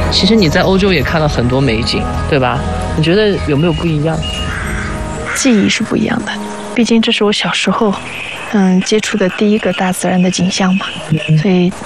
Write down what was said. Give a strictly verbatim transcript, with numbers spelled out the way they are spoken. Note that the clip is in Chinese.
其实你在欧洲也看了很多美景，对吧？你觉得有没有不一样？ 记忆是不一样的，毕竟这是我小时候，嗯，接触的第一个大自然的景象嘛，所以